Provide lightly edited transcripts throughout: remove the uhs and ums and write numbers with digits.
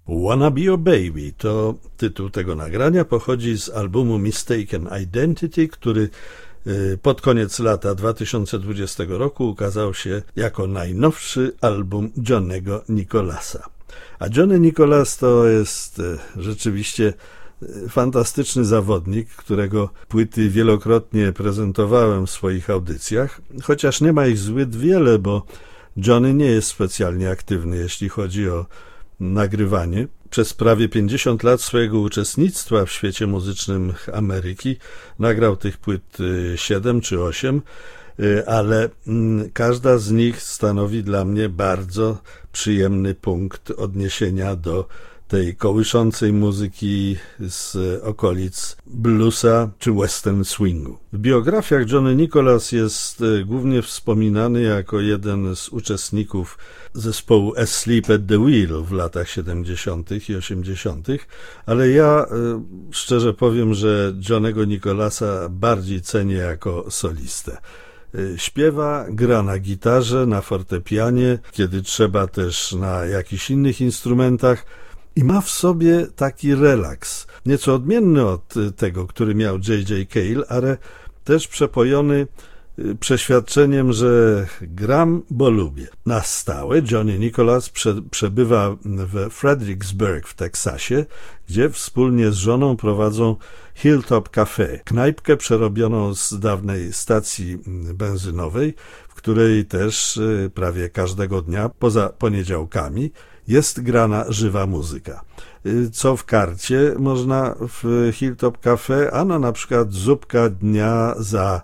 Wanna Be Your Baby to tytuł tego nagrania, pochodzi z albumu Mistaken Identity, który pod koniec lata 2020 roku ukazał się jako najnowszy album Johnny'ego Nicolasa. A Johnny Nicolas to jest rzeczywiście fantastyczny zawodnik, którego płyty wielokrotnie prezentowałem w swoich audycjach, chociaż nie ma ich zbyt wiele, bo Johnny nie jest specjalnie aktywny, jeśli chodzi o nagrywanie. Przez prawie 50 lat swojego uczestnictwa w świecie muzycznym Ameryki nagrał tych płyt 7 czy 8, ale każda z nich stanowi dla mnie bardzo przyjemny punkt odniesienia do tej kołyszącej muzyki z okolic bluesa czy western swingu. W biografiach Johnny Nicolas jest głównie wspominany jako jeden z uczestników zespołu Asleep at the Wheel w latach 70. i 80., ale ja szczerze powiem, że Johnny'ego Nicolasa bardziej cenię jako solistę. Śpiewa, gra na gitarze, na fortepianie, kiedy trzeba też na jakichś innych instrumentach, i ma w sobie taki relaks, nieco odmienny od tego, który miał J.J. Cale, ale też przepojony przeświadczeniem, że gram, bo lubię. Na stałe Johnny Nicolas przebywa w Fredericksburg w Teksasie, gdzie wspólnie z żoną prowadzą Hilltop Cafe, knajpkę przerobioną z dawnej stacji benzynowej, w której też prawie każdego dnia, poza poniedziałkami, jest grana żywa muzyka. Co w karcie można w Hilltop Cafe? Ano na przykład zupka dnia za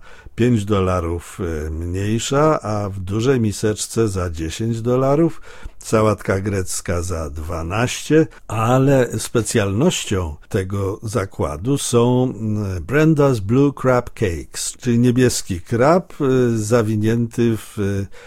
$5 mniejsza, a w dużej miseczce za $10, sałatka grecka za 12, ale specjalnością tego zakładu są Brenda's Blue Crab Cakes, czyli niebieski krab zawinięty w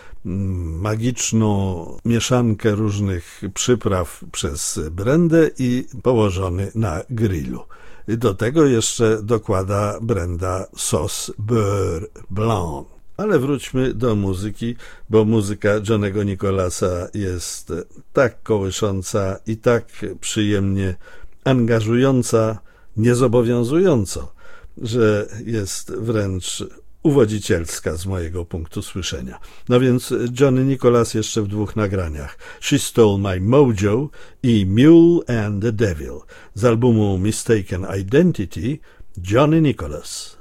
magiczną mieszankę różnych przypraw przez Brendę i położony na grillu. Do tego jeszcze dokłada Brenda sos beurre blanc. Ale wróćmy do muzyki, bo muzyka Johnny'ego Nicolasa jest tak kołysząca i tak przyjemnie angażująca, niezobowiązująco, że jest wręcz uwodzicielska z mojego punktu słyszenia. No więc Johnny Nicolas jeszcze w 2 nagraniach. She Stole My Mojo i Mule and the Devil z albumu Mistaken Identity, Johnny Nicolas.